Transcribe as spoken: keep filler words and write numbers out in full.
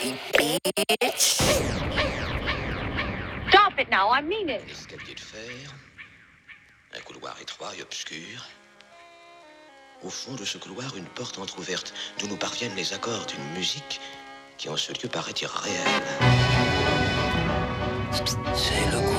Stop it now, I mean it. Un escalier de fer, un couloir étroit et obscur. Au fond de ce couloir, une porte entr'ouverte, d'où nous parviennent les accords d'une musique qui en ce lieu paraît irréelle. C'est le